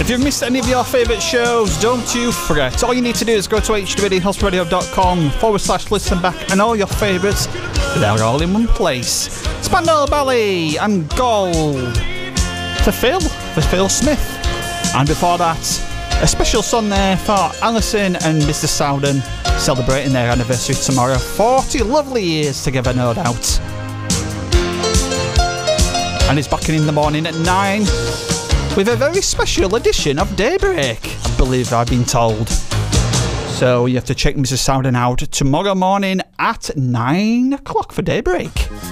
If you've missed any of your favourite shows, don't you fret. All you need to do is go to hdvdhouseradio.com/listen back, and all your favourites, they're all in one place. Spandau Ballet and Gold for Phil Smith. And before that, a special song there for Alison and Mr. Souden, celebrating their anniversary tomorrow. 40 lovely years together, no doubt. And it's back in the morning at 9 with a very special edition of Daybreak, I believe I've been told. So you have to check Mr. Souden out tomorrow morning at 9 o'clock for Daybreak.